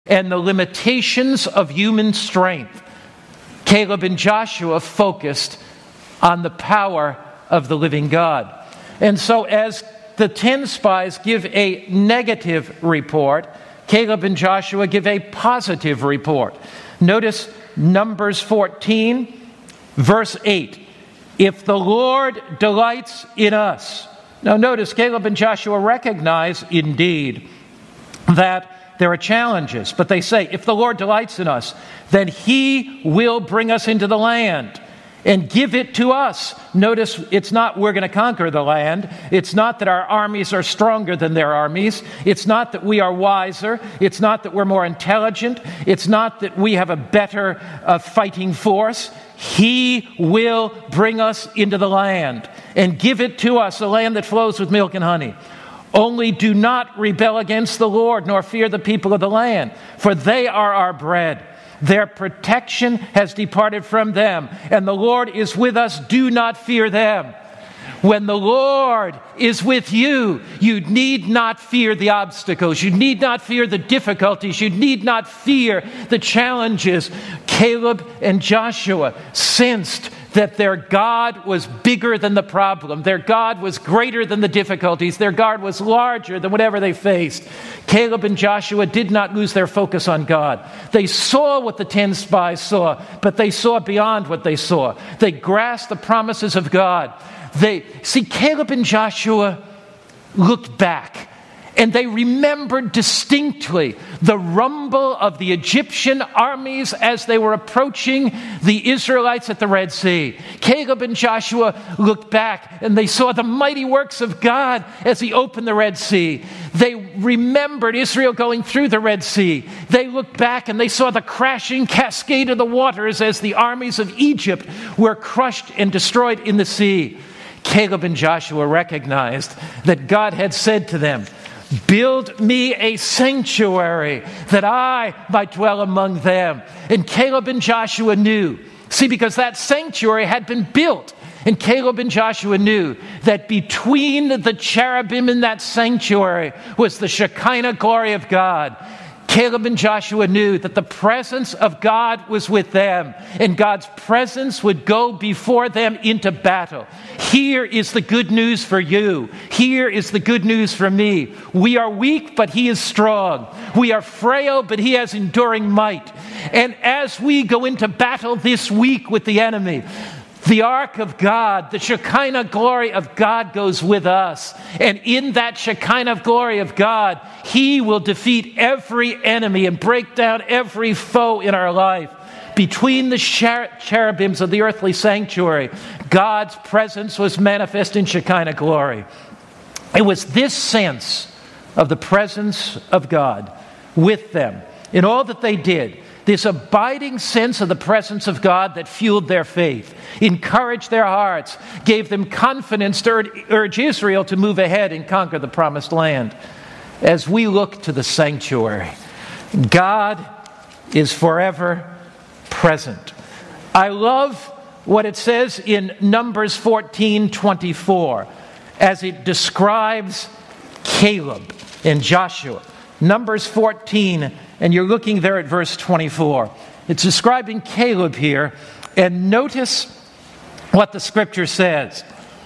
and the limitations of human strength, Caleb and Joshua focused on the power of the living God. And so as the 10 spies give a negative report, Caleb and Joshua give a positive report. Notice Numbers 14, verse 8. If the Lord delights in us. Now notice Caleb and Joshua recognize indeed that there are challenges, but they say, if the Lord delights in us, then He will bring us into the land and give it to us. Notice it's not we're going to conquer the land. It's not that our armies are stronger than their armies. It's not that we are wiser. It's not that we're more intelligent. It's not that we have a better fighting force. He will bring us into the land and give it to us, a land that flows with milk and honey. Only do not rebel against the Lord, nor fear the people of the land, for they are our bread. Their protection has departed from them, and the Lord is with us. Do not fear them. When the Lord is with you, you need not fear the obstacles. You need not fear the difficulties. You need not fear the challenges. Caleb and Joshua sensed that their God was bigger than the problem. Their God was greater than the difficulties. Their God was larger than whatever they faced. Caleb and Joshua did not lose their focus on God. They saw what the 10 spies saw, but they saw beyond what they saw. They grasped the promises of God. Caleb and Joshua looked back, and they remembered distinctly the rumble of the Egyptian armies as they were approaching the Israelites at the Red Sea. Caleb and Joshua looked back, and they saw the mighty works of God as He opened the Red Sea. They remembered Israel going through the Red Sea. They looked back, and they saw the crashing cascade of the waters as the armies of Egypt were crushed and destroyed in the sea. Caleb and Joshua recognized that God had said to them, build me a sanctuary that I might dwell among them. And Caleb and Joshua knew. Because that sanctuary had been built. And Caleb and Joshua knew that between the cherubim in that sanctuary was the Shekinah glory of God. Caleb and Joshua knew that the presence of God was with them, and God's presence would go before them into battle. Here is the good news for you. Here is the good news for me. We are weak, but He is strong. We are frail, but He has enduring might. And as we go into battle this week with the enemy, the ark of God, the Shekinah glory of God goes with us. And in that Shekinah glory of God, He will defeat every enemy and break down every foe in our life. Between the cherubims of the earthly sanctuary, God's presence was manifest in Shekinah glory. It was this sense of the presence of God with them in all that they did, this abiding sense of the presence of God that fueled their faith, encouraged their hearts, gave them confidence to urge Israel to move ahead and conquer the promised land. As we look to the sanctuary, God is forever present. I love what it says in Numbers 14:24 as it describes Caleb and Joshua. Numbers 14, and you're looking there at verse 24. It's describing Caleb here, and notice what the scripture says.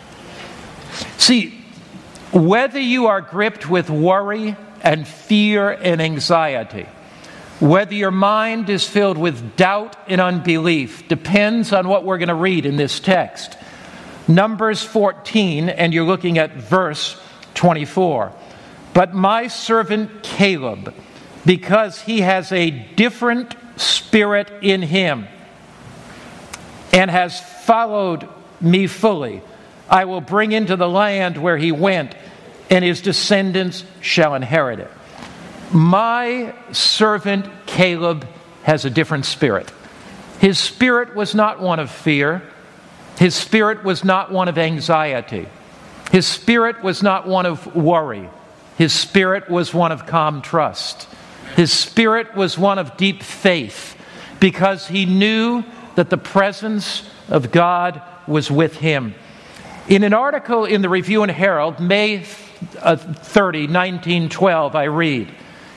See, whether you are gripped with worry and fear and anxiety, whether your mind is filled with doubt and unbelief, depends on what we're going to read in this text. Numbers 14, and you're looking at verse 24. But my servant Caleb, because he has a different spirit in him and has followed me fully, I will bring into the land where he went, and his descendants shall inherit it. My servant Caleb has a different spirit. His spirit was not one of fear. His spirit was not one of anxiety. His spirit was not one of worry. His spirit was one of calm trust. His spirit was one of deep faith, because he knew that the presence of God was with him. In an article in the Review and Herald, May 30, 1912, I read,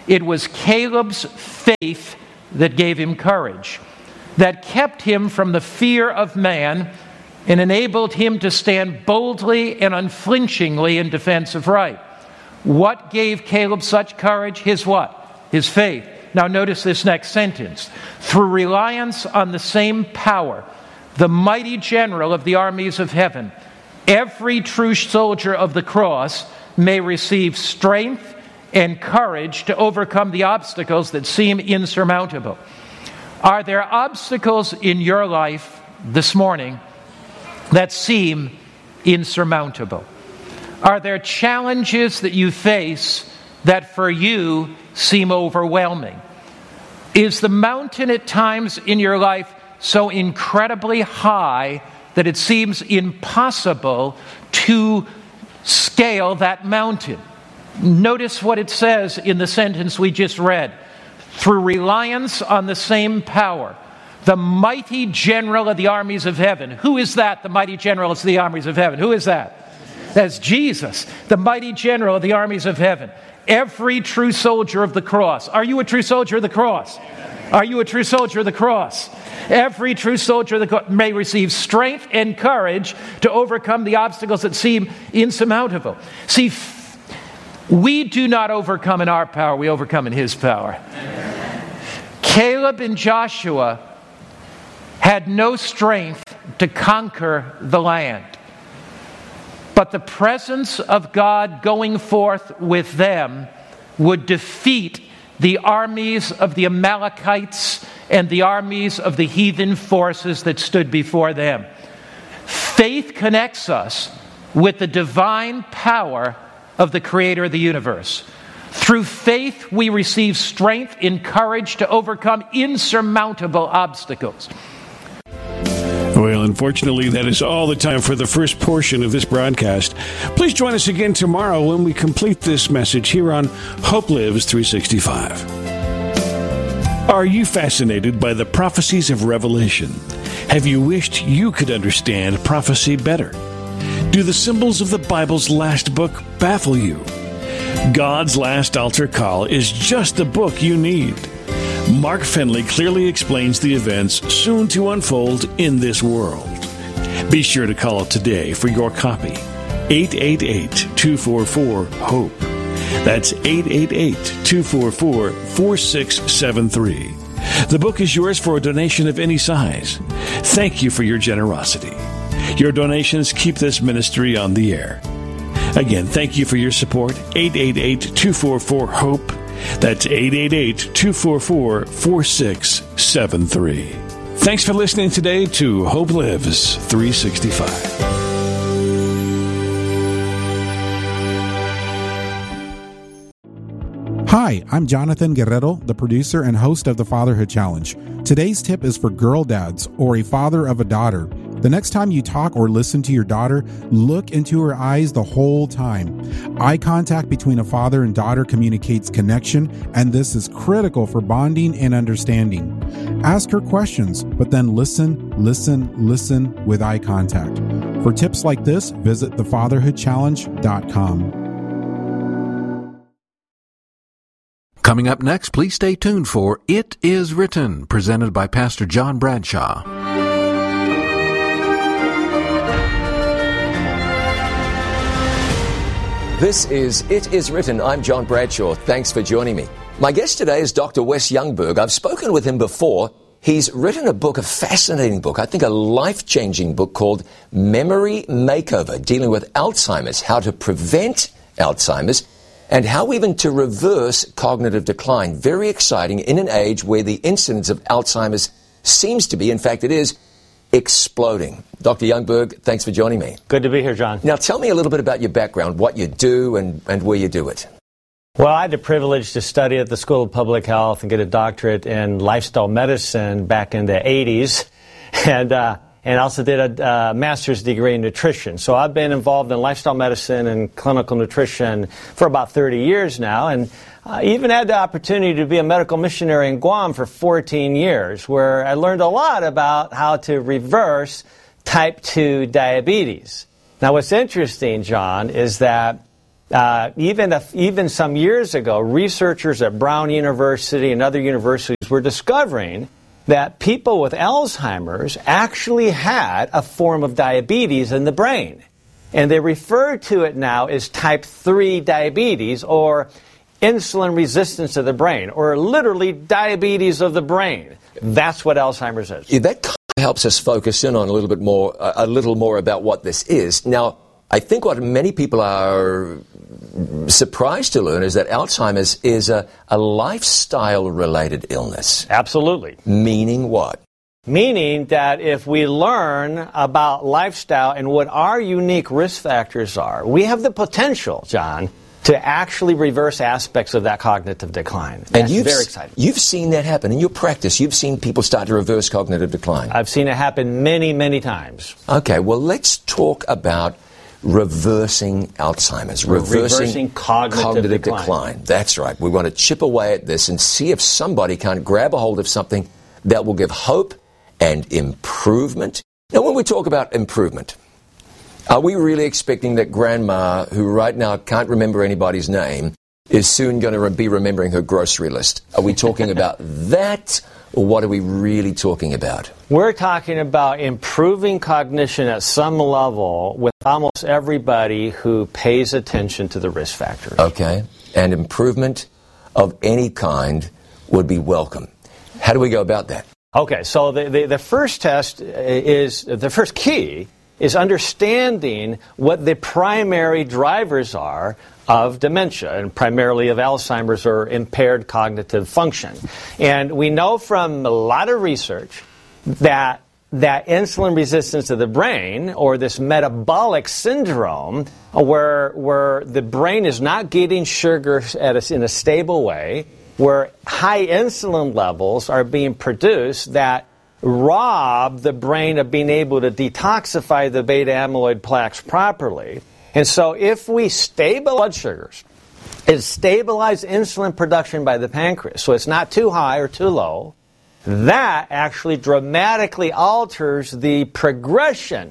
it was Caleb's faith that gave him courage, that kept him from the fear of man and enabled him to stand boldly and unflinchingly in defense of right. What gave Caleb such courage? His what? His faith. Now notice this next sentence. Through reliance on the same power, the mighty general of the armies of heaven, every true soldier of the cross may receive strength and courage to overcome the obstacles that seem insurmountable. Are there obstacles in your life this morning that seem insurmountable? Are there challenges that you face that for you seem overwhelming? Is the mountain at times in your life so incredibly high that it seems impossible to scale that mountain? Notice what it says in the sentence we just read. Through reliance on the same power, the mighty general of the armies of heaven. Who is that, the mighty general of the armies of heaven? Who is that? That's Jesus, the mighty general of the armies of heaven. Every true soldier of the cross. Are you a true soldier of the cross? Are you a true soldier of the cross? Every true soldier of the cross may receive strength and courage to overcome the obstacles that seem insurmountable. See, we do not overcome in our power, we overcome in His power. Caleb and Joshua had no strength to conquer the land. But the presence of God going forth with them would defeat the armies of the Amalekites and the armies of the heathen forces that stood before them. Faith connects us with the divine power of the Creator of the universe. Through faith, we receive strength and courage to overcome insurmountable obstacles. Well, unfortunately, that is all the time for the first portion of this broadcast. Please join us again tomorrow when we complete this message here on Hope Lives 365. Are you fascinated by the prophecies of Revelation? Have you wished you could understand prophecy better? Do the symbols of the Bible's last book baffle you? God's Last Altar Call is just the book you need. Mark Finley clearly explains the events soon to unfold in this world. Be sure to call it today for your copy. 888-244-HOPE. That's 888-244-4673. The book is yours for a donation of any size. Thank you for your generosity. Your donations keep this ministry on the air. Again, thank you for your support. 888-244-HOPE. That's 888-244-4673. Thanks for listening today to Hope Lives 365. Hi, I'm Jonathan Guerrero, the producer and host of the Fatherhood Challenge. Today's tip is for girl dads or a father of a daughter. The next time you talk or listen to your daughter, look into her eyes the whole time. Eye contact between a father and daughter communicates connection, and this is critical for bonding and understanding. Ask her questions, but then listen with eye contact. For tips like this, visit thefatherhoodchallenge.com. Coming up next, please stay tuned for It Is Written, presented by Pastor John Bradshaw. This is It Is Written. I'm John Bradshaw. Thanks for joining me. My guest today is Dr. Wes Youngberg. I've spoken with him before. He's written a book, a fascinating book, I think a life-changing book called Memory Makeover, dealing with Alzheimer's, how to prevent Alzheimer's, and how even to reverse cognitive decline. Very exciting in an age where the incidence of Alzheimer's seems to be, in fact it is, exploding. Dr. Youngberg, thanks for joining me. Good to be here, John. Now tell me a little bit about your background, what you do and where you do it. Well, I had the privilege to study at the School of Public Health and get a doctorate in lifestyle medicine back in the 80s, and also did a master's degree in nutrition. So I've been involved in lifestyle medicine and clinical nutrition for about 30 years now, and I even had the opportunity to be a medical missionary in Guam for 14 years, where I learned a lot about how to reverse type 2 diabetes. Now, what's interesting, John, is that Even some years ago, researchers at Brown University and other universities were discovering that people with Alzheimer's actually had a form of diabetes in the brain. And they refer to it now as type 3 diabetes, or insulin resistance of the brain, or literally diabetes of the brain. That's what Alzheimer's is. Yeah, that kind of helps us focus in on a little more about what this is. Now, I think what many people are surprised to learn is that Alzheimer's is a lifestyle-related illness. Absolutely. Meaning what? Meaning that if we learn about lifestyle and what our unique risk factors are, we have the potential, John, to actually reverse aspects of that cognitive decline. That's very exciting. You've seen that happen in your practice. You've seen people start to reverse cognitive decline. I've seen it happen many, many times. Okay, well, let's talk about reversing Alzheimer's. Reversing cognitive decline. That's right. We want to chip away at this and see if somebody can grab a hold of something that will give hope and improvement. Now, when we talk about improvement, are we really expecting that grandma, who right now can't remember anybody's name, is soon going to be remembering her grocery list? Are we talking about that, or what are we really talking about? We're talking about improving cognition at some level with almost everybody who pays attention to the risk factors. Okay, and improvement of any kind would be welcome. How do we go about that? Okay, so the first test is, the first key is understanding what the primary drivers are of dementia, and primarily of Alzheimer's or impaired cognitive function. And we know from a lot of research that insulin resistance of the brain, or this metabolic syndrome, where the brain is not getting sugar in a stable way, where high insulin levels are being produced that rob the brain of being able to detoxify the beta amyloid plaques properly. And so if we stabilize blood sugars and stabilize insulin production by the pancreas, so it's not too high or too low, that actually dramatically alters the progression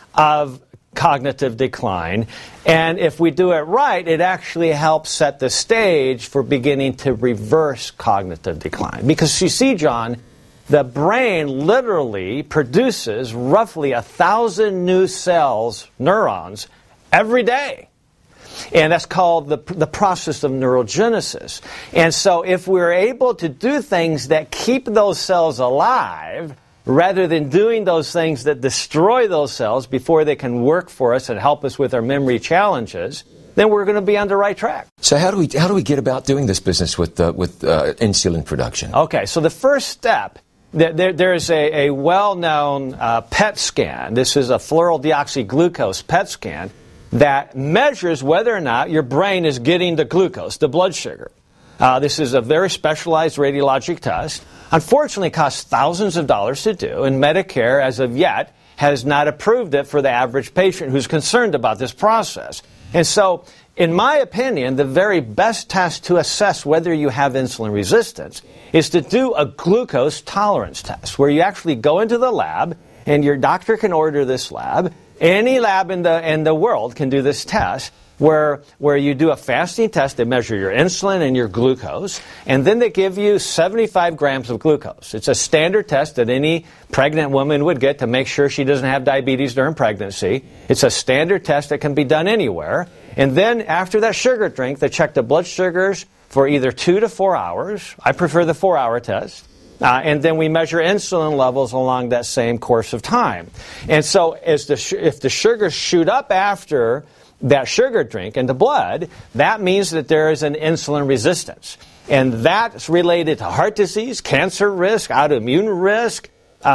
of cognitive decline. And if we do it right, it actually helps set the stage for beginning to reverse cognitive decline. Because you see, John, the brain literally produces roughly 1,000 new cells, neurons, every day. And that's called the process of neurogenesis. And so if we're able to do things that keep those cells alive, rather than doing those things that destroy those cells before they can work for us and help us with our memory challenges, then we're going to be on the right track. So how do we get about doing this business with insulin production? Okay, so the first step, there's a well-known PET scan. This is a fluorodeoxyglucose PET scan that measures whether or not your brain is getting the glucose, the blood sugar. This is a very specialized radiologic test. Unfortunately, it costs thousands of dollars to do, and Medicare, as of yet, has not approved it for the average patient who's concerned about this process. And so, in my opinion, the very best test to assess whether you have insulin resistance is to do a glucose tolerance test, where you actually go into the lab, and your doctor can order this lab. Any lab in the world can do this test, where you do a fasting test. They measure your insulin and your glucose, and then they give you 75 grams of glucose. It's a standard test that any pregnant woman would get to make sure she doesn't have diabetes during pregnancy. It's a standard test that can be done anywhere. And then after that sugar drink, they check the blood sugars for either 2 to 4 hours. I prefer the 4-hour test. And then we measure insulin levels along that same course of time. And so if the sugars shoot up after that sugar drink in the blood, that means that there is an insulin resistance. And that's related to heart disease, cancer risk, autoimmune risk,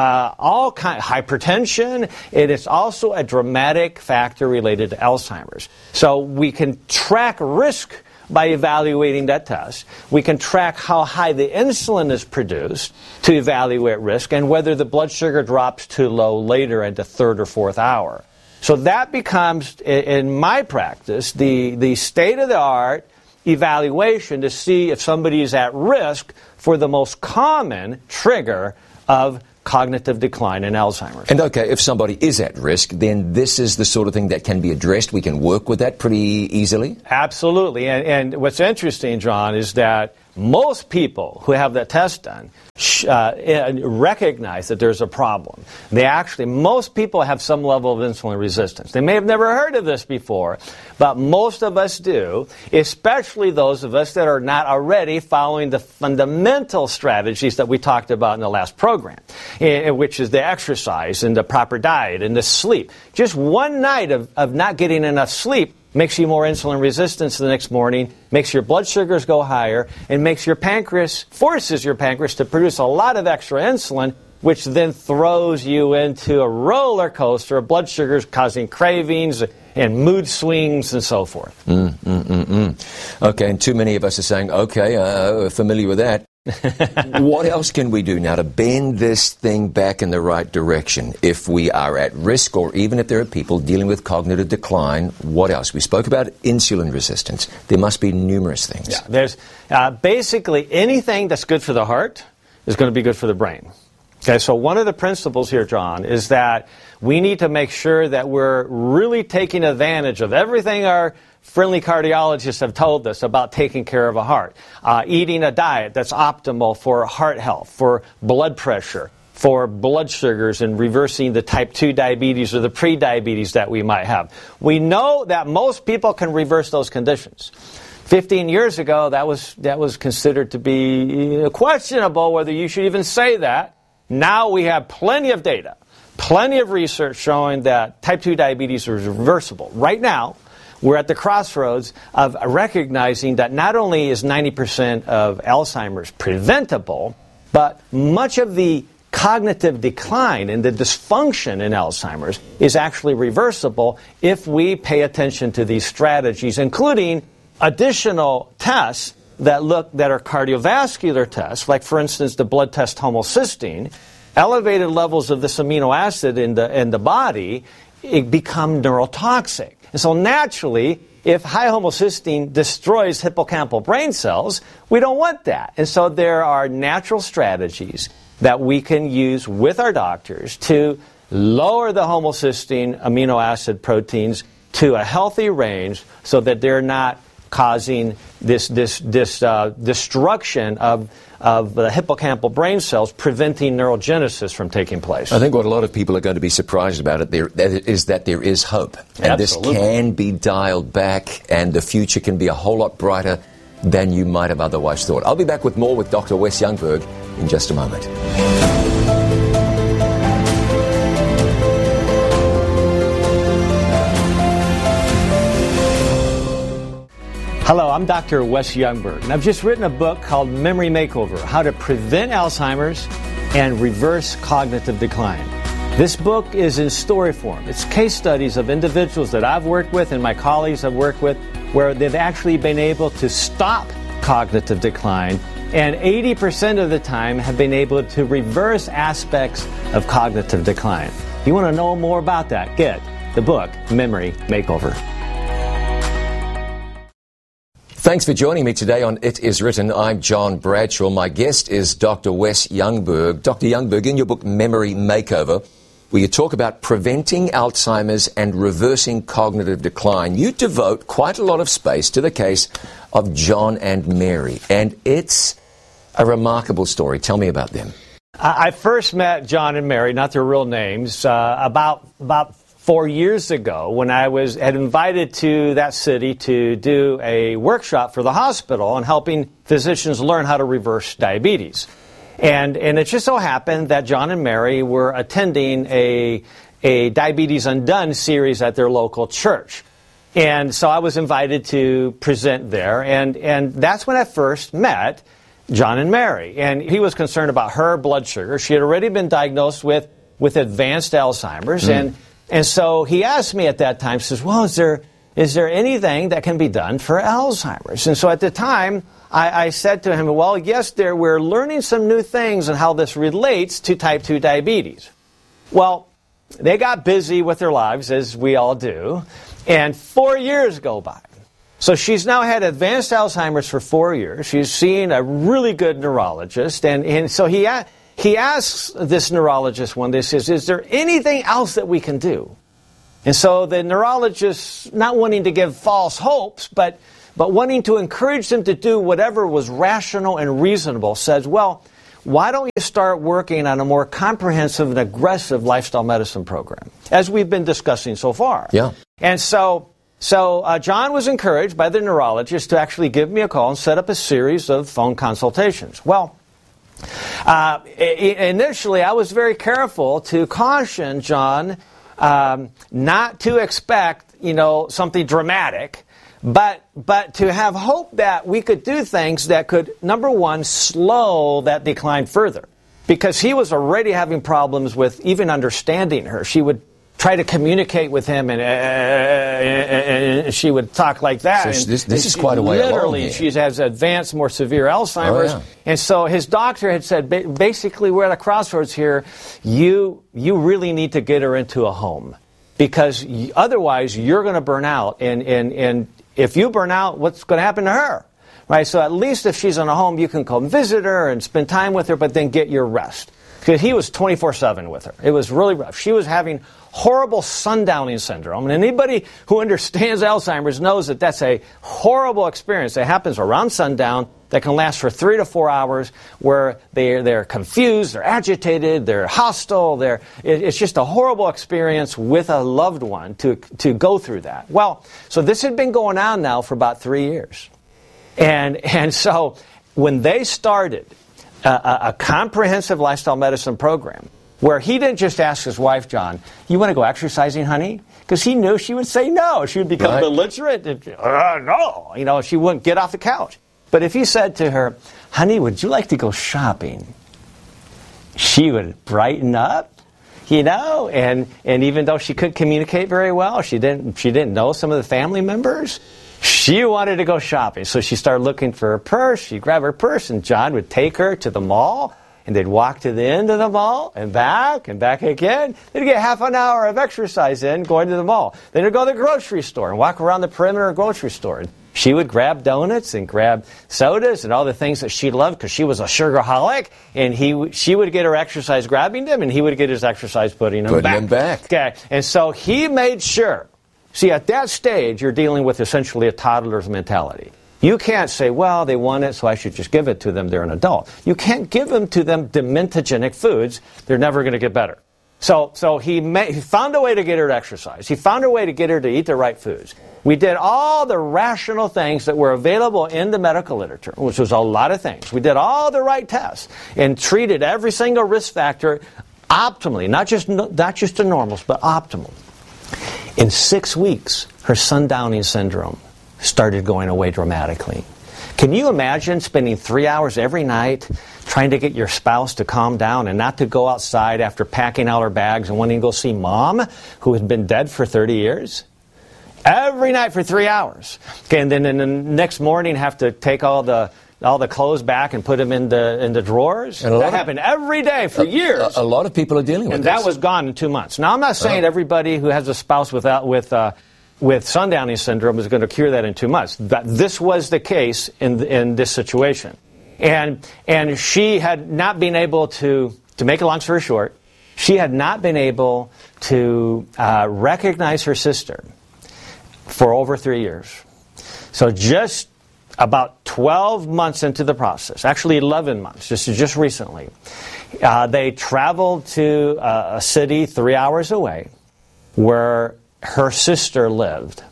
all kind hypertension. It is also a dramatic factor related to Alzheimer's. So we can track risk by evaluating that test. We can track how high the insulin is produced to evaluate risk, and whether the blood sugar drops too low later at the 3rd or 4th hour. So that becomes, in my practice, the state-of-the-art evaluation to see if somebody is at risk for the most common trigger of cognitive decline in Alzheimer's. And okay, if somebody is at risk, then this is the sort of thing that can be addressed. We can work with that pretty easily. Absolutely. And what's interesting, John, is that most people who have that test done recognize that there's a problem. Most people have some level of insulin resistance. They may have never heard of this before, but most of us do, especially those of us that are not already following the fundamental strategies that we talked about in the last program, which is the exercise and the proper diet and the sleep. Just one night of not getting enough sleep makes you more insulin resistant the next morning, makes your blood sugars go higher, and forces your pancreas to produce a lot of extra insulin, which then throws you into a roller coaster of blood sugars causing cravings and mood swings and so forth. Okay, and too many of us are saying, okay, familiar with that. What else can we do now to bend this thing back in the right direction if we are at risk, or even if there are people dealing with cognitive decline? What else? We spoke about insulin resistance. There must be numerous things. Yeah, there's basically anything that's good for the heart is going to be good for the brain. Okay, so one of the principles here, John, is that we need to make sure that we're really taking advantage of everything our friendly cardiologists have told us about taking care of a heart. Eating a diet that's optimal for heart health, for blood pressure, for blood sugars, and reversing the type 2 diabetes or the pre-diabetes that we might have. We know that most people can reverse those conditions. 15 years ago, that was considered to be questionable whether you should even say that. Now we have plenty of data, plenty of research showing that type 2 diabetes is reversible. Right now, we're at the crossroads of recognizing that not only is 90% of Alzheimer's preventable, but much of the cognitive decline and the dysfunction in Alzheimer's is actually reversible if we pay attention to these strategies, including additional tests that are cardiovascular tests, like, for instance, the blood test homocysteine. Elevated levels of this amino acid in the body become neurotoxic. And so naturally, if high homocysteine destroys hippocampal brain cells, we don't want that. And so there are natural strategies that we can use with our doctors to lower the homocysteine amino acid proteins to a healthy range so that they're not causing this destruction of the hippocampal brain cells, preventing neurogenesis from taking place. I think what a lot of people are going to be surprised about is that there is hope. And Absolutely. This can be dialed back, and the future can be a whole lot brighter than you might have otherwise thought. I'll be back with more with Dr. Wes Youngberg in just a moment. Hello, I'm Dr. Wes Youngberg, and I've just written a book called Memory Makeover: How to Prevent Alzheimer's and Reverse Cognitive Decline. This book is in story form. It's case studies of individuals that I've worked with and my colleagues I've worked with where they've actually been able to stop cognitive decline, and 80% of the time have been able to reverse aspects of cognitive decline. If you want to know more about that, get the book Memory Makeover. Thanks for joining me today on It Is Written. I'm John Bradshaw. My guest is Dr. Wes Youngberg. Dr. Youngberg, in your book Memory Makeover, where you talk about preventing Alzheimer's and reversing cognitive decline, you devote quite a lot of space to the case of John and Mary. And it's a remarkable story. Tell me about them. I first met John and Mary, not their real names, about 4 years ago when I had invited to that city to do a workshop for the hospital on helping physicians learn how to reverse diabetes. And it just so happened that John and Mary were attending a Diabetes Undone series at their local church. And so I was invited to present there, and that's when I first met John and Mary. And he was concerned about her blood sugar. She had already been diagnosed with advanced Alzheimer's, and so he asked me at that time, says, well, is there anything that can be done for Alzheimer's? And so at the time, I said to him, well, yes, we're learning some new things on how this relates to type 2 diabetes. Well, they got busy with their lives, as we all do, and 4 years go by. So she's now had advanced Alzheimer's for 4 years. She's seen a really good neurologist, and so he he asks this neurologist one day, says, is there anything else that we can do? And so the neurologist, not wanting to give false hopes, but wanting to encourage them to do whatever was rational and reasonable, says, well, why don't you start working on a more comprehensive and aggressive lifestyle medicine program, as we've been discussing so far? Yeah. And so John was encouraged by the neurologist to actually give me a call and set up a series of phone consultations. Well, initially I was very careful to caution John not to expect, something dramatic, but to have hope that we could do things that could, number one, slow that decline further. Because he was already having problems with even understanding her. She would try to communicate with him, and she would talk like that. So this is quite a way along. Literally, she has advanced, more severe Alzheimer's. Oh, yeah. And so his doctor had said, basically, we're at a crossroads here. You really need to get her into a home, because otherwise you're going to burn out. And if you burn out, what's going to happen to her? Right? So at least if she's in a home, you can come visit her and spend time with her, but then get your rest. Because he was 24/7 with her. It was really rough. She was having horrible sundowning syndrome. And anybody who understands Alzheimer's knows that that's a horrible experience that happens around sundown that can last for 3 to 4 hours, where they're confused, they're agitated, they're hostile. It's just a horrible experience with a loved one to go through that. Well, so this had been going on now for about 3 years. And so when they started a comprehensive lifestyle medicine program, where he didn't just ask his wife, John, you want to go exercising, honey? Because he knew she would say no. She would become belligerent. No. She wouldn't get off the couch. But if he said to her, honey, would you like to go shopping? She would brighten up, and even though she couldn't communicate very well, she didn't know some of the family members, she wanted to go shopping. So she started looking for her purse. She'd grab her purse, and John would take her to the mall. And they'd walk to the end of the mall and back again. They'd get half an hour of exercise in going to the mall. Then they'd go to the grocery store and walk around the perimeter of the grocery store. And she would grab donuts and grab sodas and all the things that she loved, because she was a sugarholic. And she would get her exercise grabbing them, and he would get his exercise putting them back. Okay. And so he made sure. See, at that stage, you're dealing with essentially a toddler's mentality. You can't say, well, they want it, so I should just give it to them. They're an adult. You can't give them to them dementogenic foods. They're never going to get better. So he found a way to get her to exercise. He found a way to get her to eat the right foods. We did all the rational things that were available in the medical literature, which was a lot of things. We did all the right tests and treated every single risk factor optimally, not just the normals, but optimal. In 6 weeks, her sundowning syndrome started going away dramatically. Can you imagine spending 3 hours every night trying to get your spouse to calm down and not to go outside after packing out her bags and wanting to go see mom, who had been dead for 30 years? Every night for 3 hours. Okay, and then in the next morning have to take all the clothes back and put them in the drawers. And that happened every day for years. A lot of people are dealing with and this. And that was gone in 2 months. Now, I'm not saying everybody who has a spouse with sundowning syndrome is going to cure that in 2 months. This was the case in this situation. And she had not been able to make a long story short, she had not been able to recognize her sister for over 3 years. So just about 12 months into the process, actually 11 months, just recently, they traveled to a city 3 hours away where her sister lived.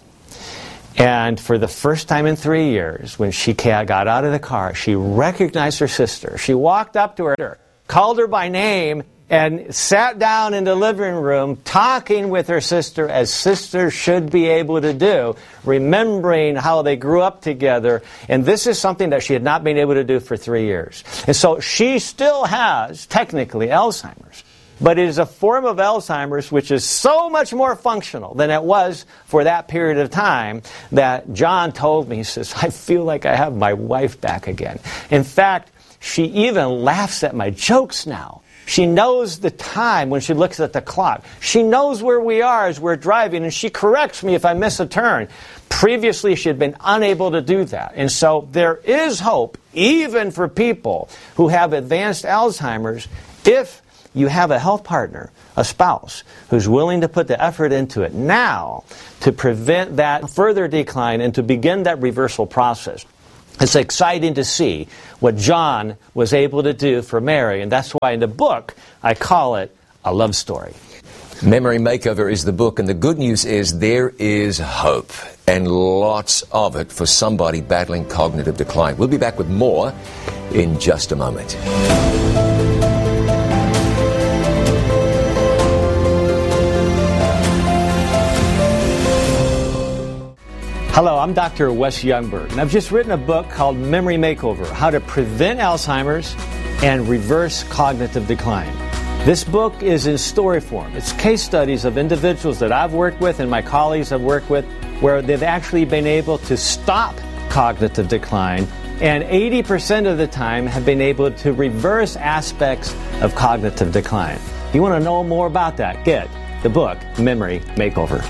And for the first time in 3 years, when she got out of the car, she recognized her sister. She walked up to her, called her by name, and sat down in the living room talking with her sister as sisters should be able to do, remembering how they grew up together. And this is something that she had not been able to do for 3 years. And so she still has, technically, Alzheimer's. But it is a form of Alzheimer's which is so much more functional than it was for that period of time that John told me, he says, I feel like I have my wife back again. In fact, she even laughs at my jokes now. She knows the time when she looks at the clock. She knows where we are as we're driving, and she corrects me if I miss a turn. Previously, she had been unable to do that. And so there is hope, even for people who have advanced Alzheimer's, if you have a health partner, a spouse, who's willing to put the effort into it now to prevent that further decline and to begin that reversal process. It's exciting to see what John was able to do for Mary, and that's why in the book I call it a love story. Memory Makeover is the book, and the good news is there is hope, and lots of it for somebody battling cognitive decline. We'll be back with more in just a moment. Hello, I'm Dr. Wes Youngberg, and I've just written a book called Memory Makeover, How to Prevent Alzheimer's and Reverse Cognitive Decline. This book is in story form. It's case studies of individuals that I've worked with and my colleagues I've worked with where they've actually been able to stop cognitive decline, and 80% of the time have been able to reverse aspects of cognitive decline. If you want to know more about that, get the book, Memory Makeover.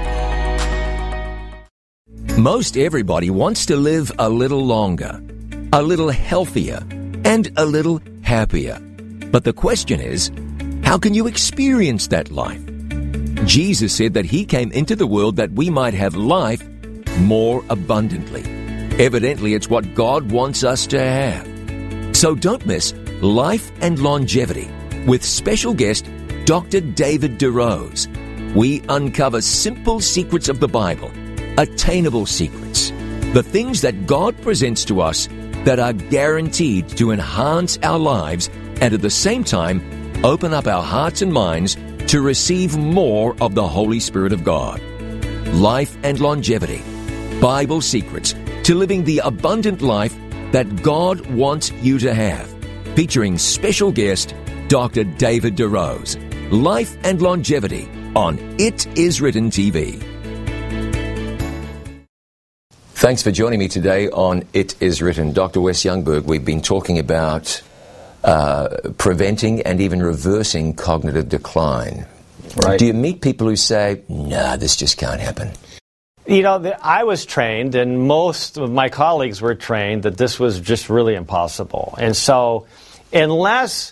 Most everybody wants to live a little longer, a little healthier, and a little happier. But the question is, how can you experience that life? Jesus said that He came into the world that we might have life more abundantly. Evidently, it's what God wants us to have. So don't miss Life and Longevity with special guest Dr. David DeRose. We uncover simple secrets of the Bible, attainable secrets, the things that God presents to us that are guaranteed to enhance our lives and at the same time open up our hearts and minds to receive more of the Holy Spirit of God. Life and Longevity, Bible secrets to living the abundant life that God wants you to have. Featuring special guest Dr. David DeRose. Life and Longevity on It Is Written TV. Thanks for joining me today on It Is Written. Dr. Wes Youngberg, we've been talking about preventing and even reversing cognitive decline. Right. Do you meet people who say, nah, this just can't happen? You know, I was trained, and most of my colleagues were trained, that this was just really impossible. And so unless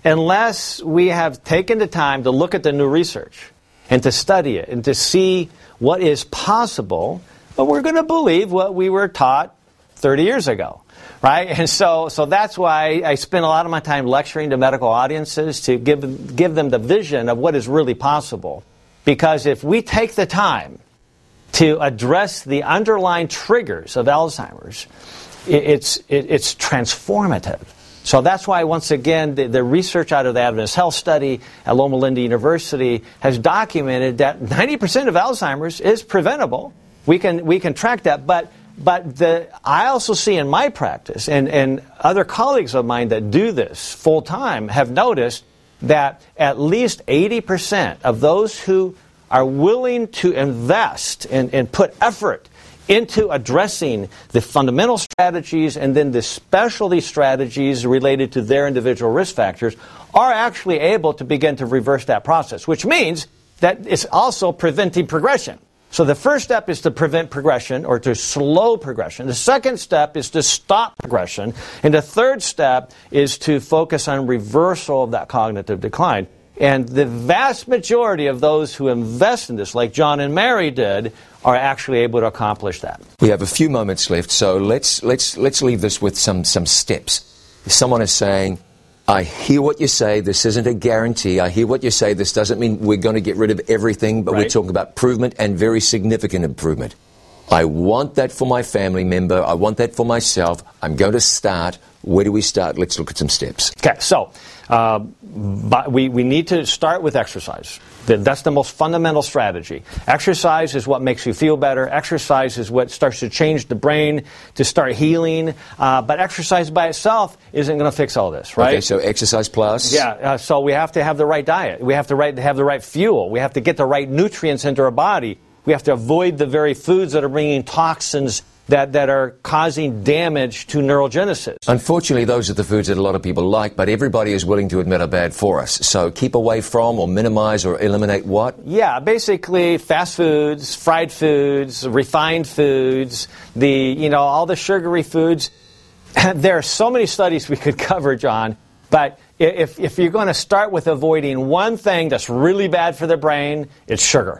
we have taken the time to look at the new research and to study it and to see what is possible, but we're going to believe what we were taught 30 years ago, right? And so that's why I spend a lot of my time lecturing to medical audiences to give them the vision of what is really possible. Because if we take the time to address the underlying triggers of Alzheimer's, it's transformative. So that's why, once again, the research out of the Adventist Health Study at Loma Linda University has documented that 90% of Alzheimer's is preventable. We can track that, but I also see in my practice, and other colleagues of mine that do this full time have noticed that at least 80% of those who are willing to invest and put effort into addressing the fundamental strategies and then the specialty strategies related to their individual risk factors are actually able to begin to reverse that process, which means that it's also preventing progression. So the first step is to prevent progression or to slow progression. The second step is to stop progression. And the third step is to focus on reversal of that cognitive decline. And the vast majority of those who invest in this, like John and Mary did, are actually able to accomplish that. We have a few moments left, so let's leave this with some steps. If someone is saying, I hear what you say, this isn't a guarantee. I hear what you say, this doesn't mean we're going to get rid of everything, but We're talking about improvement and very significant improvement. I want that for my family member. I want that for myself. I'm going to start. Where do we start? Let's look at some steps. Okay, so we need to start with exercise. That's the most fundamental strategy. Exercise is what makes you feel better. Exercise is what starts to change the brain to start healing. But exercise by itself isn't going to fix all this, right? Okay, so exercise plus? Yeah, so we have to have the right diet. We have to have the right fuel. We have to get the right nutrients into our body. We have to avoid the very foods that are bringing toxins that are causing damage to neurogenesis. Unfortunately, those are the foods that a lot of people like, but everybody is willing to admit are bad for us. So keep away from or minimize or eliminate what? Yeah, basically fast foods, fried foods, refined foods, all the sugary foods. There are so many studies we could cover, John, but if you're going to start with avoiding one thing that's really bad for the brain, it's sugar.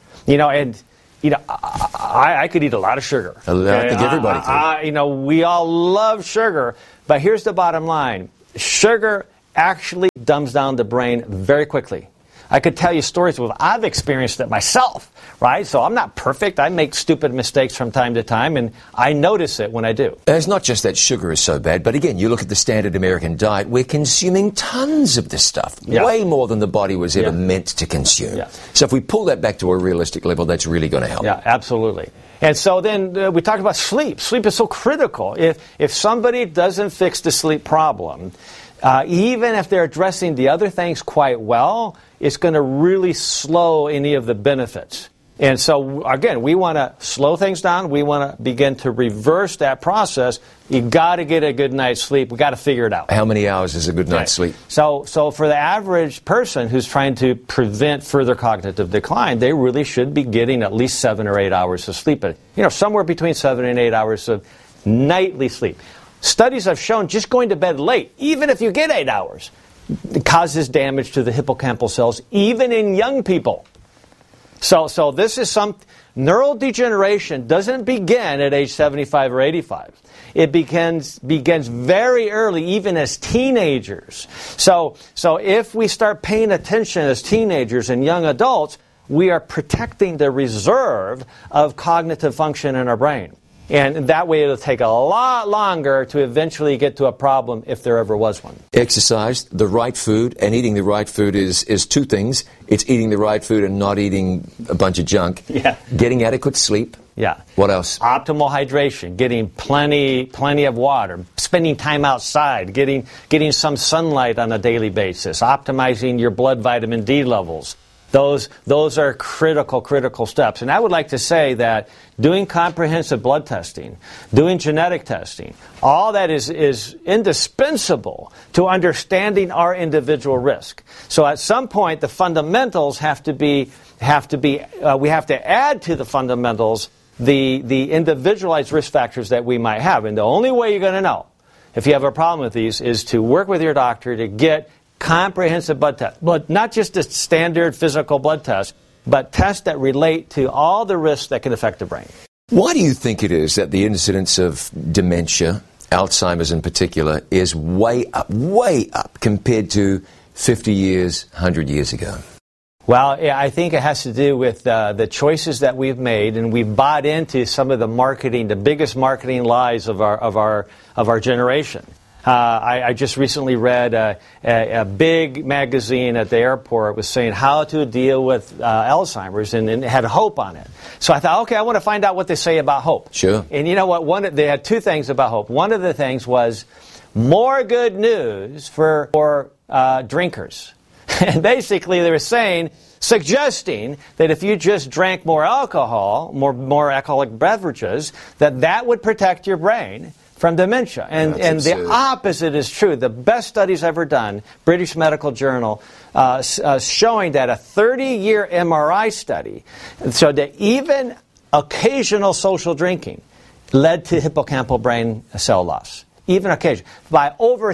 I could eat a lot of sugar. I think everybody could. We all love sugar, but here's the bottom line. Sugar actually dumbs down the brain very quickly. I could tell you stories where I've experienced it myself, right? So I'm not perfect. I make stupid mistakes from time to time, and I notice it when I do. It's not just that sugar is so bad, but again, you look at the standard American diet, we're consuming tons of this stuff, way more than the body was ever meant to consume. Yeah. So if we pull that back to a realistic level, that's really going to help. Yeah, absolutely. And so then we talked about sleep. Sleep is so critical. If somebody doesn't fix the sleep problem, even if they're addressing the other things quite well, it's going to really slow any of the benefits. And so, again, we want to slow things down. We want to begin to reverse that process. You got to get a good night's sleep. We got to figure it out. How many hours is a good night's sleep? So for the average person who's trying to prevent further cognitive decline, they really should be getting at least 7 or 8 hours of sleep. Somewhere between 7 and 8 hours of nightly sleep. Studies have shown just going to bed late, even if you get 8 hours, causes damage to the hippocampal cells, even in young people. So this is neurodegeneration doesn't begin at age 75 or 85. It begins very early, even as teenagers. So if we start paying attention as teenagers and young adults, we are protecting the reserve of cognitive function in our brain. And that way it'll take a lot longer to eventually get to a problem if there ever was one. Exercise, the right food, and eating the right food is two things. It's eating the right food and not eating a bunch of junk. Yeah. Getting adequate sleep. Yeah. What else? Optimal hydration, getting plenty of water, spending time outside, getting some sunlight on a daily basis, optimizing your blood vitamin D levels. Those are critical steps. And I would like to say that doing comprehensive blood testing, doing genetic testing, all that is indispensable to understanding our individual risk. So at some point, the fundamentals we have to add to the fundamentals the individualized risk factors that we might have. And the only way you're going to know if you have a problem with these is to work with your doctor to get comprehensive blood tests, but not just a standard physical blood test, but tests that relate to all the risks that can affect the brain. Why do you think it is that the incidence of dementia, Alzheimer's in particular, is way up compared to 50 years, 100 years ago? Well, I think it has to do with the choices that we've made, and we've bought into some of the biggest marketing lies of our generation. I just recently read a big magazine at the airport was saying how to deal with Alzheimer's, and it had hope on it. So I thought, okay, I want to find out what they say about hope. Sure. And you know what? They had two things about hope. One of the things was more good news for drinkers. And basically they were suggesting that if you just drank more alcohol, more alcoholic beverages, that would protect your brain from dementia. And the opposite is true. The best studies ever done, British Medical Journal, showing that a 30-year MRI study showed that even occasional social drinking led to hippocampal brain cell loss. Even occasional. By over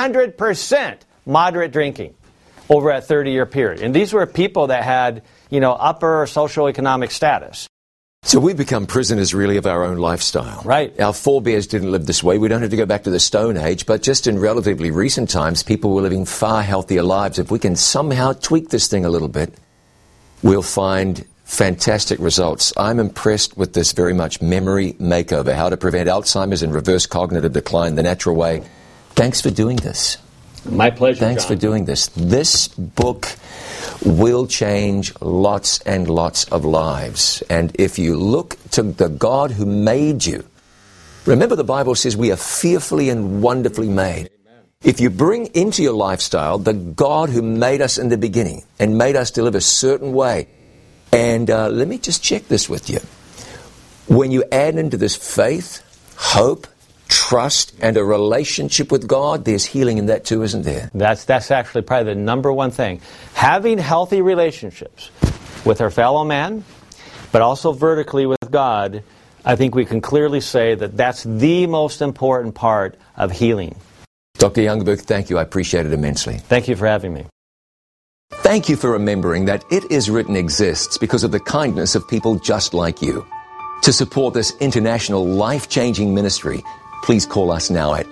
300% moderate drinking over a 30-year period. And these were people that had, upper socioeconomic status. So we become prisoners, really, of our own lifestyle. Right. Our forebears didn't live this way. We don't have to go back to the Stone Age, but just in relatively recent times, people were living far healthier lives. If we can somehow tweak this thing a little bit, we'll find fantastic results. I'm impressed with this very much memory makeover, how to prevent Alzheimer's and reverse cognitive decline the natural way. Thanks for doing this. My pleasure, Thanks John. for doing this. This book will change lots and lots of lives. And if you look to the God who made you, remember the Bible says we are fearfully and wonderfully made. Amen. If you bring into your lifestyle the God who made us in the beginning and made us to live a certain way, and let me just check this with you. When you add into this faith, hope, trust, and a relationship with God, there's healing in that too, isn't there? That's actually probably the number one thing. Having healthy relationships with our fellow man, but also vertically with God, I think we can clearly say that that's the most important part of healing. Dr. Youngberg, thank you. I appreciate it immensely. Thank you for having me. Thank you for remembering that It Is Written exists because of the kindness of people just like you. To support this international life-changing ministry, please call us now at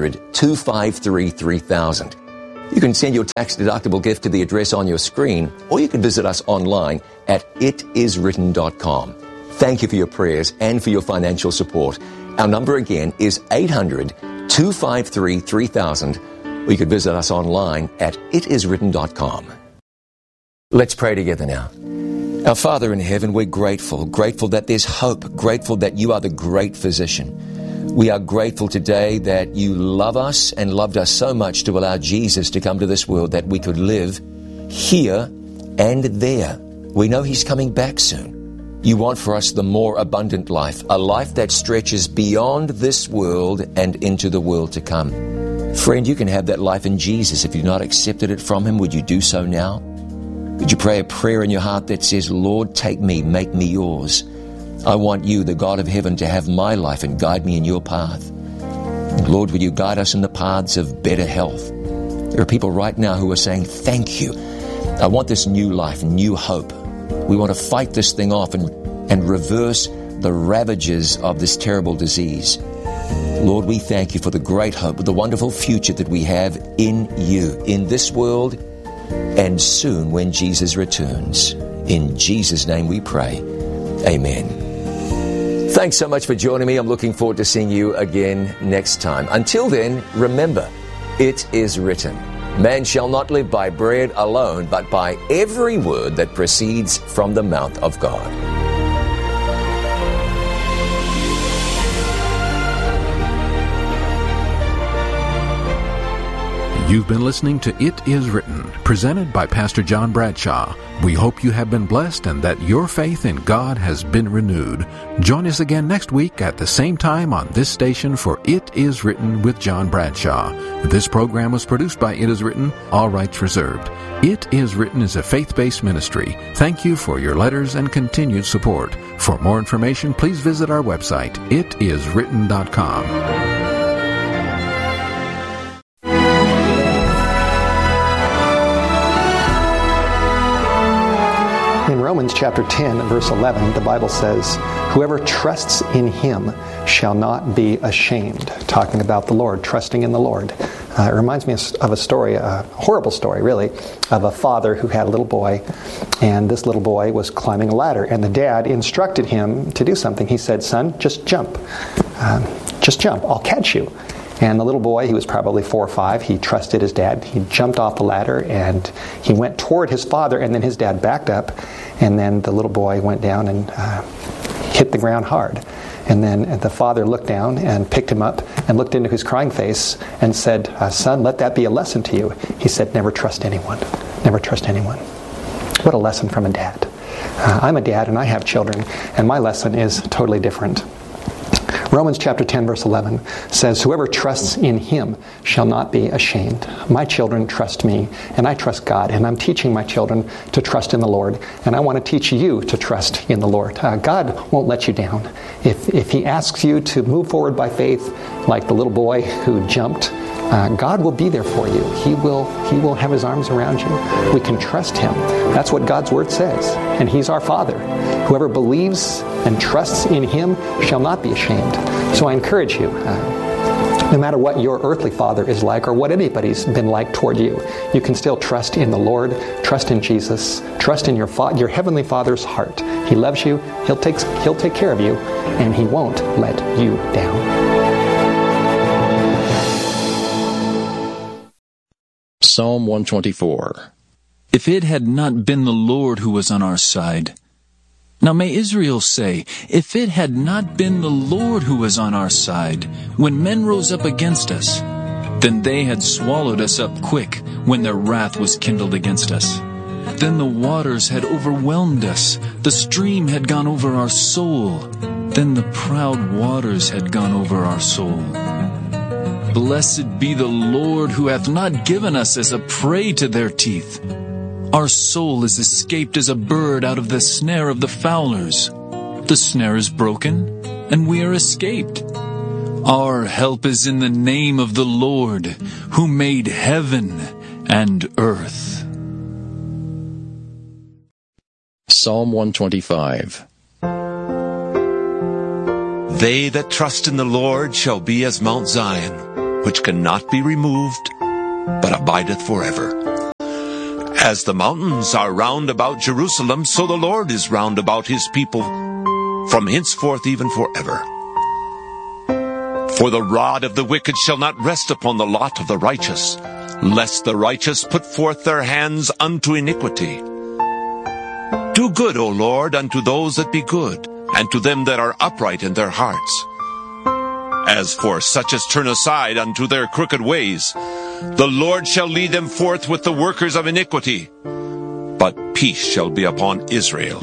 800-253-3000. You can send your tax-deductible gift to the address on your screen, or you can visit us online at itiswritten.com. Thank you for your prayers and for your financial support. Our number again is 800-253-3000, or you can visit us online at itiswritten.com. Let's pray together now. Our Father in heaven, we're grateful that there's hope, grateful that you are the great physician. We are grateful today that you love us and loved us so much to allow Jesus to come to this world that we could live here and there. We know he's coming back soon. You want for us the more abundant life, a life that stretches beyond this world and into the world to come. Friend, you can have that life in Jesus. If you've not accepted it from him, would you do so now? Would you pray a prayer in your heart that says, Lord, take me, make me yours. I want you, the God of heaven, to have my life and guide me in your path. And Lord, will you guide us in the paths of better health? There are people right now who are saying, thank you. I want this new life, new hope. We want to fight this thing off and reverse the ravages of this terrible disease. Lord, we thank you for the great hope, the wonderful future that we have in you, in this world, and soon when Jesus returns. In Jesus' name we pray. Amen. Thanks so much for joining me. I'm looking forward to seeing you again next time. Until then, remember, it is written, man shall not live by bread alone, but by every word that proceeds from the mouth of God. You've been listening to It Is Written, presented by Pastor John Bradshaw. We hope you have been blessed and that your faith in God has been renewed. Join us again next week at the same time on this station for It Is Written with John Bradshaw. This program was produced by It Is Written, all rights reserved. It Is Written is a faith-based ministry. Thank you for your letters and continued support. For more information, please visit our website, itiswritten.com. In Romans chapter 10, verse 11, the Bible says, whoever trusts in him shall not be ashamed. Talking about the Lord, trusting in the Lord. It reminds me of a story, a horrible story really, of a father who had a little boy, and this little boy was climbing a ladder, and the dad instructed him to do something. He said, son, just jump. Just jump, I'll catch you. And the little boy, he was probably 4 or 5, he trusted his dad. He jumped off the ladder and he went toward his father, and then his dad backed up, and then the little boy went down and hit the ground hard. And then the father looked down and picked him up and looked into his crying face and said, son, let that be a lesson to you. He said, never trust anyone. Never trust anyone. What a lesson from a dad. I'm a dad and I have children, and my lesson is totally different. Romans chapter 10, verse 11 says, whoever trusts in him shall not be ashamed. My children trust me, and I trust God, and I'm teaching my children to trust in the Lord, and I want to teach you to trust in the Lord. God won't let you down. If he asks you to move forward by faith, like the little boy who jumped, God will be there for you. He will have his arms around you. We can trust him. That's what God's word says. And he's our Father. Whoever believes and trusts in him shall not be ashamed. So I encourage you, no matter what your earthly father is like or what anybody's been like toward you, you can still trust in the Lord, trust in Jesus, trust in your heavenly Father's heart. He loves you. He'll take care of you, and he won't let you down. Psalm 124. If it had not been the Lord who was on our side. Now may Israel say, if it had not been the Lord who was on our side, when men rose up against us, then they had swallowed us up quick when their wrath was kindled against us. Then the waters had overwhelmed us, the stream had gone over our soul. then the proud waters had gone over our soul. Blessed be the Lord, who hath not given us as a prey to their teeth. Our soul is escaped as a bird out of the snare of the fowlers. The snare is broken, and we are escaped. Our help is in the name of the Lord, who made heaven and earth. Psalm 125. They that trust in the Lord shall be as Mount Zion, which cannot be removed, but abideth forever. As the mountains are round about Jerusalem, so the Lord is round about his people, from henceforth even forever. For the rod of the wicked shall not rest upon the lot of the righteous, lest the righteous put forth their hands unto iniquity. Do good, O Lord, unto those that be good, and to them that are upright in their hearts. As for such as turn aside unto their crooked ways, the Lord shall lead them forth with the workers of iniquity, but peace shall be upon Israel.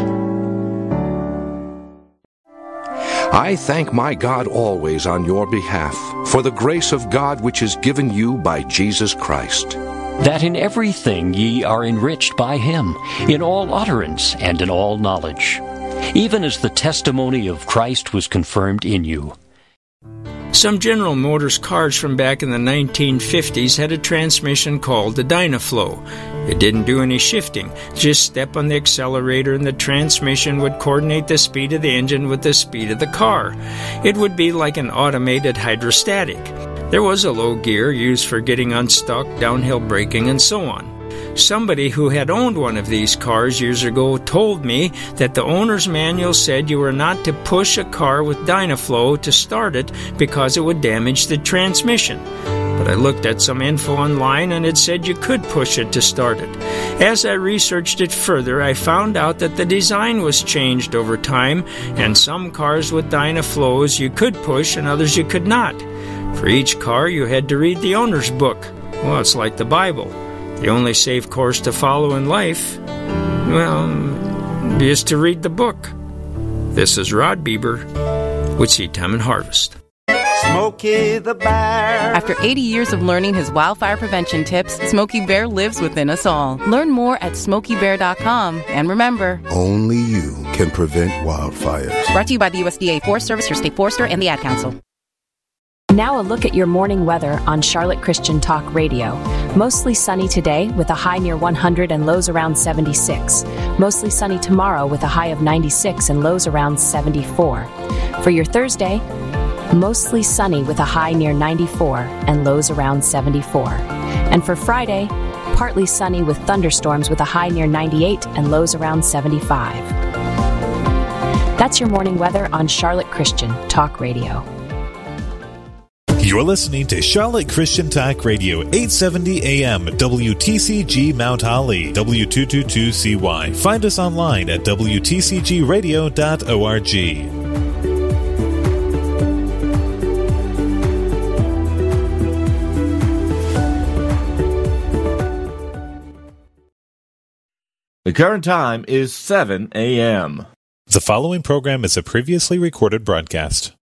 I thank my God always on your behalf for the grace of God which is given you by Jesus Christ, that in everything ye are enriched by him, in all utterance and in all knowledge, even as the testimony of Christ was confirmed in you. Some General Motors cars from back in the 1950s had a transmission called the Dynaflow. It didn't do any shifting. Just step on the accelerator and the transmission would coordinate the speed of the engine with the speed of the car. It would be like an automated hydrostatic. There was a low gear used for getting unstuck, downhill braking, and so on. Somebody who had owned one of these cars years ago told me that the owner's manual said you were not to push a car with Dynaflow to start it because it would damage the transmission. But I looked at some info online and it said you could push it to start it. As I researched it further, I found out that the design was changed over time, and some cars with Dynaflows you could push and others you could not. For each car you had to read the owner's book. Well, it's like the Bible. The only safe course to follow in life, well, is to read the book. This is Rod Bieber with Seed Time and Harvest. Smokey the Bear. After 80 years of learning his wildfire prevention tips, Smokey Bear lives within us all. Learn more at SmokeyBear.com. And remember, only you can prevent wildfires. Brought to you by the USDA Forest Service, your state forester, and the Ad Council. Now a look at your morning weather on Charlotte Christian Talk Radio. Mostly sunny today with a high near 100 and lows around 76. Mostly sunny tomorrow with a high of 96 and lows around 74. For your Thursday, mostly sunny with a high near 94 and lows around 74. And for Friday, partly sunny with thunderstorms with a high near 98 and lows around 75. That's your morning weather on Charlotte Christian Talk Radio. You're listening to Charlotte Christian Talk Radio, 870 AM, WTCG Mount Holly, W222CY. Find us online at WTCGradio.org. The current time is 7 a.m. The following program is a previously recorded broadcast.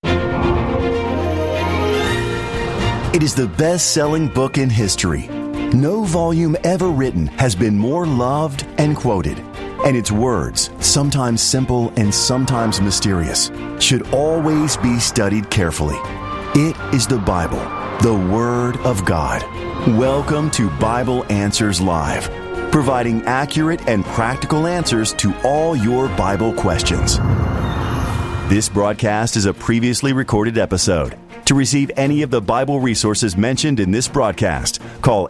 It is the best-selling book in history. No volume ever written has been more loved and quoted. And its words, sometimes simple and sometimes mysterious, should always be studied carefully. It is the Bible, the Word of God. Welcome to Bible Answers Live, providing accurate and practical answers to all your Bible questions. This broadcast is a previously recorded episode. To receive any of the Bible resources mentioned in this broadcast, call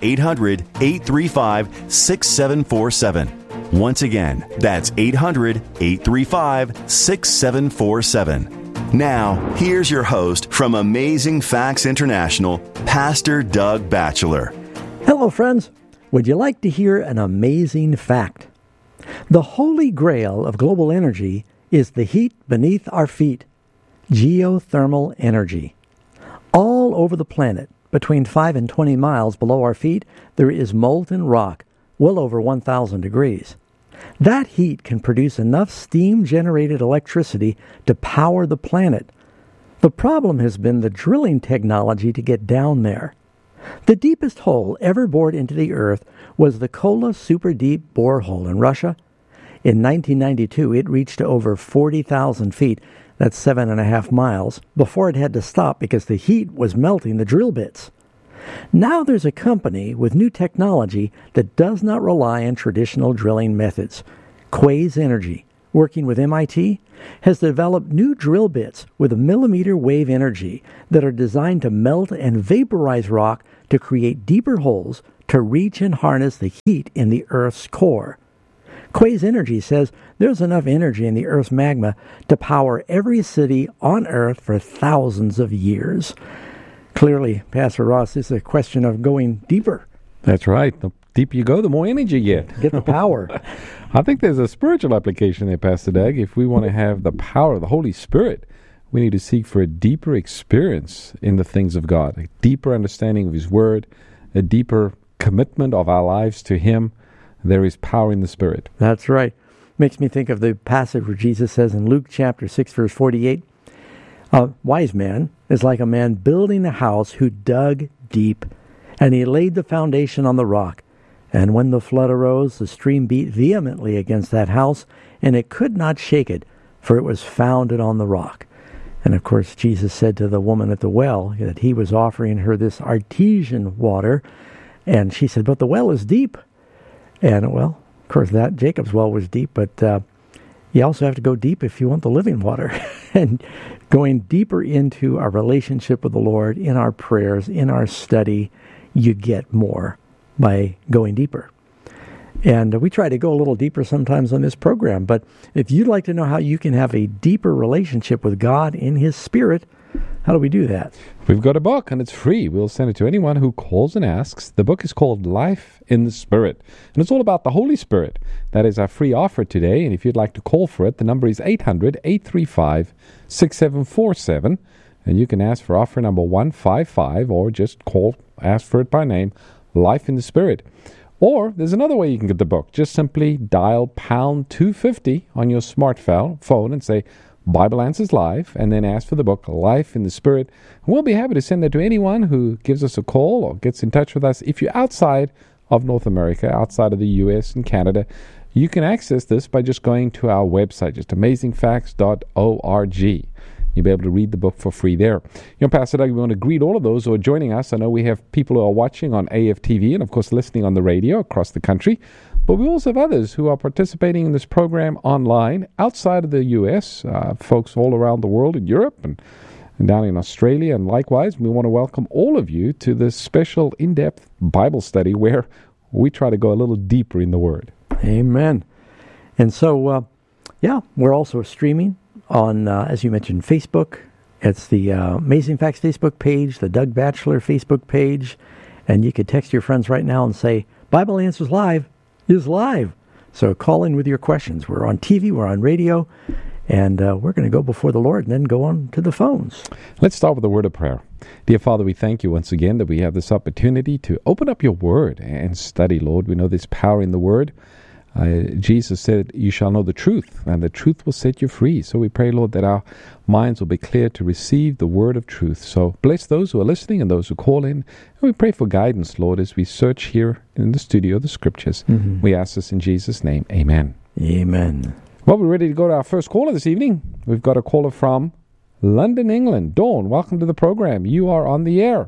800-835-6747. Once again, that's 800-835-6747. Now, here's your host from Amazing Facts International, Pastor Doug Batchelor. Hello, friends. Would you like to hear an amazing fact? The holy grail of global energy is the heat beneath our feet, geothermal energy. All over the planet, between 5 and 20 miles below our feet, there is molten rock, well over 1,000 degrees. That heat can produce enough steam-generated electricity to power the planet. The problem has been the drilling technology to get down there. The deepest hole ever bored into the Earth was the Kola Super Deep borehole in Russia. In 1992, it reached over 40,000 feet, that's 7.5 miles, before it had to stop because the heat was melting the drill bits. Now there's a company with new technology that does not rely on traditional drilling methods. Quaise Energy, working with MIT, has developed new drill bits with a millimeter wave energy that are designed to melt and vaporize rock to create deeper holes to reach and harness the heat in the Earth's core. Quaise Energy says there's enough energy in the Earth's magma to power every city on Earth for thousands of years. Clearly, Pastor Ross, this is a question of going deeper. That's right. The deeper you go, the more energy you get. Get the power. I think there's a spiritual application there, Pastor Doug. If we want to have the power of the Holy Spirit, we need to seek for a deeper experience in the things of God, a deeper understanding of His Word, a deeper commitment of our lives to Him. There is power in the Spirit. That's right. Makes me think of the passage where Jesus says in Luke chapter 6, verse 48, a wise man is like a man building a house who dug deep, and he laid the foundation on the rock. And when the flood arose, the stream beat vehemently against that house, and it could not shake it, for it was founded on the rock. And of course, Jesus said to the woman at the well that He was offering her this artesian water, and she said, but the well is deep. And, well, of course, that Jacob's well was deep, but you also have to go deep if you want the living water. And going deeper into our relationship with the Lord, in our prayers, in our study, you get more by going deeper. And we try to go a little deeper sometimes on this program, but if you'd like to know how you can have a deeper relationship with God in His Spirit, how do we do that? We've got a book, and it's free. We'll send it to anyone who calls and asks. The book is called Life in the Spirit, and it's all about the Holy Spirit. That is our free offer today, and if you'd like to call for it, the number is 800-835-6747, and you can ask for offer number 155, or just call, ask for it by name, Life in the Spirit. Or there's another way you can get the book. Just simply dial pound 250 on your smartphone and say, Bible Answers Live, and then ask for the book, Life in the Spirit. And we'll be happy to send that to anyone who gives us a call or gets in touch with us. If you're outside of North America, outside of the U.S. and Canada, you can access this by just going to our website, just amazingfacts.org. You'll be able to read the book for free there. You know, Pastor Doug, we want to greet all of those who are joining us. I know we have people who are watching on AFTV and, of course, listening on the radio across the country. But we also have others who are participating in this program online outside of the U.S., folks all around the world in Europe and down in Australia. And likewise, we want to welcome all of you to this special in-depth Bible study where we try to go a little deeper in the Word. Amen. And so, we're also streaming on, as you mentioned, Facebook. It's the Amazing Facts Facebook page, the Doug Batchelor Facebook page. And you could text your friends right now and say, Bible Answers Live is live. So call in with your questions. We're on TV, we're on radio, and we're going to go before the Lord and then go on to the phones. Let's start with a word of prayer. Dear Father, we thank you once again that we have this opportunity to open up your Word and study, Lord. We know there's power in the Word. Jesus said, you shall know the truth, and the truth will set you free. So we pray, Lord, that our minds will be clear to receive the word of truth. So bless those who are listening and those who call in. And we pray for guidance, Lord, as we search here in the studio the Scriptures. Mm-hmm. We ask this in Jesus' name. Amen. Amen. Well, we're ready to go to our first caller this evening. We've got a caller from London, England. Dawn, welcome to the program. You are on the air.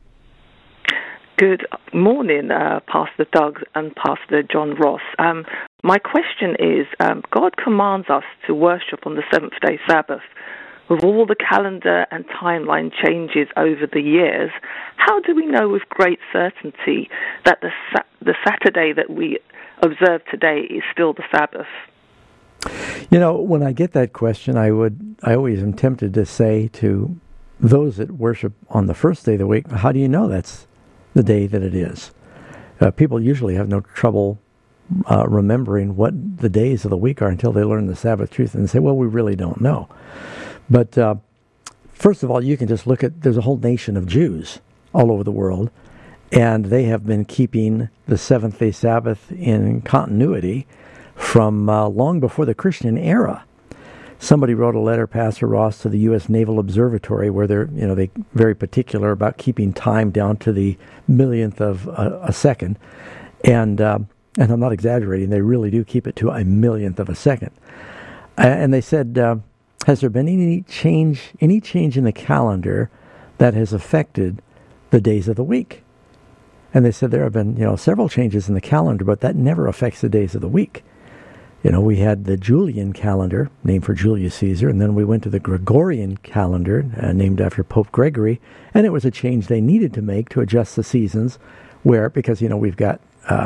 Good morning, Pastor Doug and Pastor John Ross. My question is, God commands us to worship on the seventh-day Sabbath. With all the calendar and timeline changes over the years, how do we know with great certainty that the Saturday that we observe today is still the Sabbath? You know, when I get that question, I always am tempted to say to those that worship on the first day of the week, how do you know that's the day that it is? People usually have no trouble remembering what the days of the week are until they learn the Sabbath truth and say, well, we really don't know. But first of all, you can just look at, there's a whole nation of Jews all over the world, and they have been keeping the seventh-day Sabbath in continuity from long before the Christian era. Somebody wrote a letter, Pastor Ross, to the U.S. Naval Observatory, where they're very particular about keeping time down to the millionth of a second, and I'm not exaggerating. They really do keep it to a millionth of a second. And they said, has there been any change in the calendar that has affected the days of the week? And they said there have been several changes in the calendar, but that never affects the days of the week. We had the Julian calendar, named for Julius Caesar, and then we went to the Gregorian calendar, named after Pope Gregory, and it was a change they needed to make to adjust the seasons, because we've got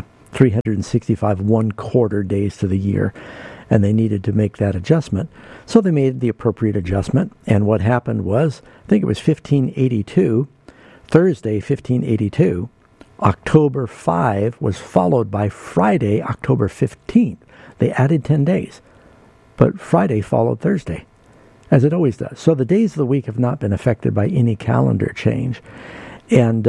365 1/4 days to the year, and they needed to make that adjustment. So they made the appropriate adjustment, and what happened was, I think it was 1582, Thursday, 1582, October 5 was followed by Friday, October 15th. They added 10 days, but Friday followed Thursday, as it always does. So the days of the week have not been affected by any calendar change. And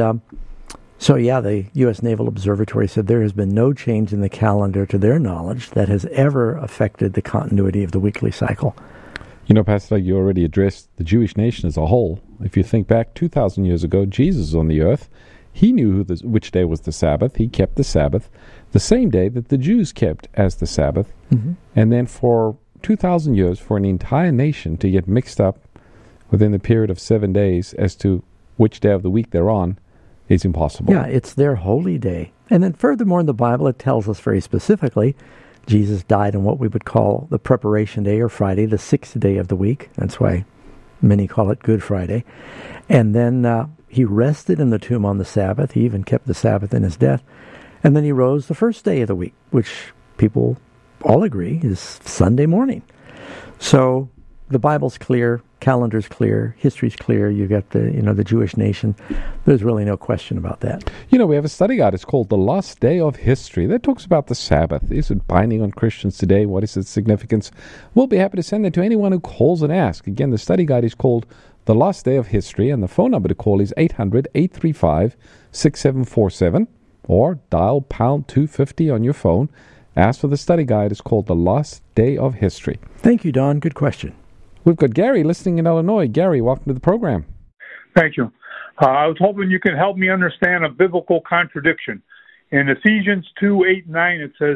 the U.S. Naval Observatory said there has been no change in the calendar, to their knowledge, that has ever affected the continuity of the weekly cycle. Pastor, you already addressed the Jewish nation as a whole. If you think back 2,000 years ago, Jesus was on the earth. He knew which day was the Sabbath. He kept the Sabbath, the same day that the Jews kept as the Sabbath. Mm-hmm. And then for 2,000 years, for an entire nation to get mixed up within the period of 7 days as to which day of the week they're on is impossible. Yeah, it's their holy day. And then furthermore in the Bible, it tells us very specifically, Jesus died on what we would call the preparation day, or Friday, the 6th day of the week. That's why many call it Good Friday. And then he rested in the tomb on the Sabbath. He even kept the Sabbath in his death. And then he rose the first day of the week, which people all agree is Sunday morning. So the Bible's clear, calendar's clear, history's clear. You've got the Jewish nation. There's really no question about that. We have a study guide. It's called The Lost Day of History. That talks about the Sabbath. Is it binding on Christians today? What is its significance? We'll be happy to send it to anyone who calls and asks. Again, the study guide is called The Lost Day of History, and the phone number to call is 800-835-6747, or dial pound 250 on your phone. Ask for the study guide. It's called The Lost Day of History. Thank you, Don. Good question. We've got Gary listening in Illinois. Gary, welcome to the program. Thank you. I was hoping you could help me understand a biblical contradiction. In Ephesians 2:8-9, it says,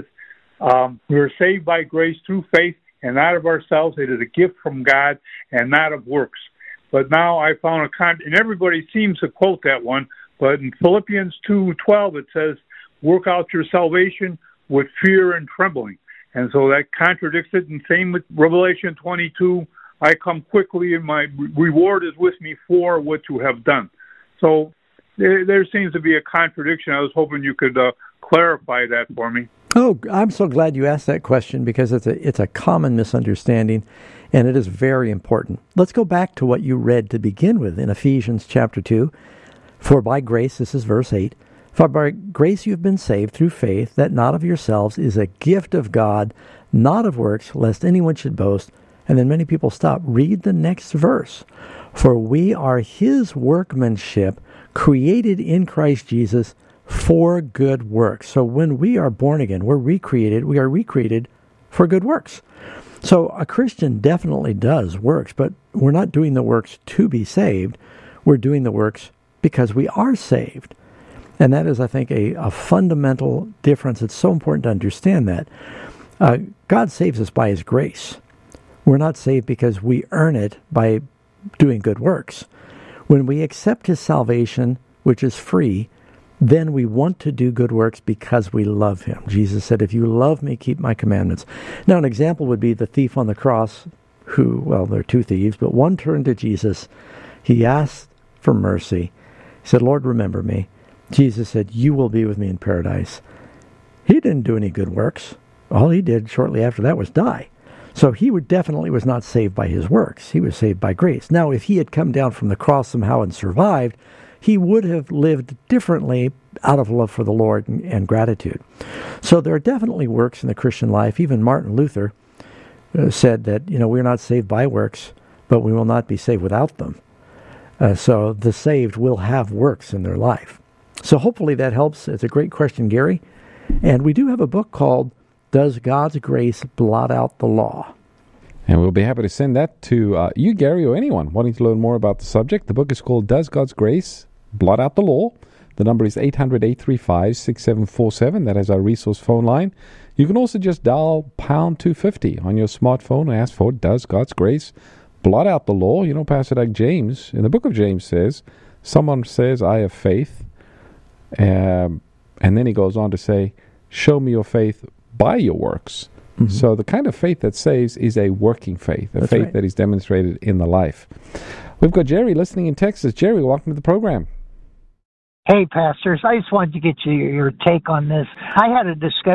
we are saved by grace through faith, and not of ourselves. It is a gift from God, and not of works. But now I found and everybody seems to quote that one, but in Philippians 2:12 it says, work out your salvation with fear and trembling. And so that contradicts it. And same with Revelation 22, I come quickly and my reward is with me for what you have done. So there seems to be a contradiction. I was hoping you could clarify that for me. Oh, I'm so glad you asked that question, because it's a common misunderstanding, and it is very important. Let's go back to what you read to begin with in Ephesians chapter 2. For by grace, this is verse 8, for by grace you have been saved through faith, that not of yourselves is a gift of God, not of works, lest anyone should boast. And then many people stop. Read the next verse. For we are his workmanship, created in Christ Jesus for good works. So when we are born again, we are recreated for good works. So a Christian definitely does works, but we're not doing the works to be saved. We're doing the works because we are saved. And that is, I think, a fundamental difference. It's so important to understand that. God saves us by his grace. We're not saved because we earn it by doing good works. When we accept his salvation, which is free, then we want to do good works because we love him. Jesus said, if you love me, keep my commandments. Now, an example would be the thief on the cross who, there are two thieves, but one turned to Jesus. He asked for mercy. He said, Lord, remember me. Jesus said, you will be with me in paradise. He didn't do any good works. All he did shortly after that was die. So he definitely was not saved by his works. He was saved by grace. Now, if he had come down from the cross somehow and survived, he would have lived differently out of love for the Lord and gratitude. So there are definitely works in the Christian life. Even Martin Luther said that, we're not saved by works, but we will not be saved without them. So the saved will have works in their life. So hopefully that helps. It's a great question, Gary. And we do have a book called Does God's Grace Blot Out the Law? And we'll be happy to send that to you, Gary, or anyone wanting to learn more about the subject. The book is called Does God's Grace Blot Out the Law? The number is 800-835-6747. That is our resource phone line. You can also just dial pound 250 on your smartphone and ask for Does God's Grace Blot Out the Law? You know, Pastor Doug James, in the book of James says, someone says, I have faith. And then he goes on to say, show me your faith by your works. Mm-hmm. So the kind of faith that saves is a working faith, a faith that is demonstrated in the life. We've got Jerry listening in Texas. Jerry, welcome to the program. Hey, pastors. I just wanted to get your take on this. I had a discussion